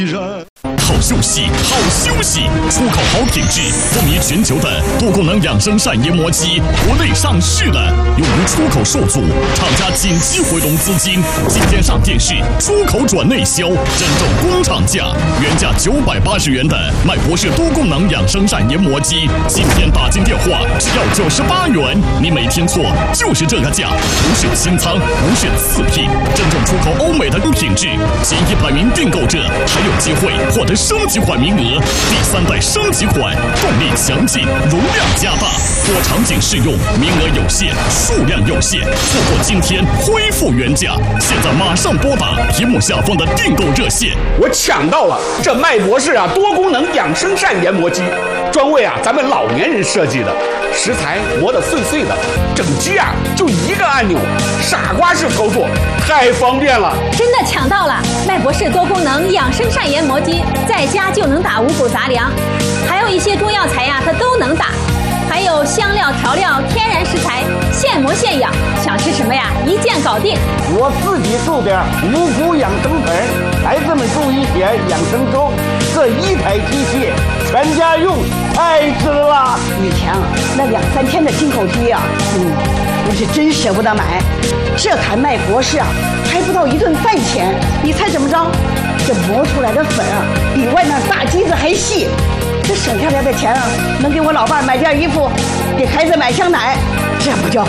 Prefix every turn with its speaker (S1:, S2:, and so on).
S1: 好休息，好休息！出口好品质，风靡全球的多功能养生膳研磨机，国内上市了。由于出口受阻，厂家紧急回笼资金，今天上电视，出口转内销，真正工厂价，原价980元的麦博士多功能养生膳研磨机，今天打进电话只要98元，你没听错，就是这个价，不是清仓，不是次品，真正出口欧美的品质，前100名订购者还有机会获得升级款名额，第3代升级款，动力强劲，容量加大，多场景适用，名额有限，数量有限，错过今天恢复原价，现在马上拨打屏幕下方的订购热线。
S2: 我抢到了这麦博士多功能养生膳研磨机，专为咱们老年人设计的，食材磨得碎碎的，整机就一个按钮，傻瓜式操作，太方便了。
S3: 真的抢到了麦博士多功能养生膳研磨机，在家就能打五谷杂粮，还有一些中药材它都能打，还有香料调料天然食材，现磨现养，想吃什么一键搞定。
S4: 我自己做点五谷养生粉，孩子们做一点养生粥，这一台机器全家用，太值了。
S5: 以前那2、3天的进口机我是真舍不得买。这台麦博士还不到1顿饭钱，你猜怎么着？这磨出来的粉比外面大机子还细。这省下来的钱能给我老伴买件衣服，给孩子买箱奶，这不叫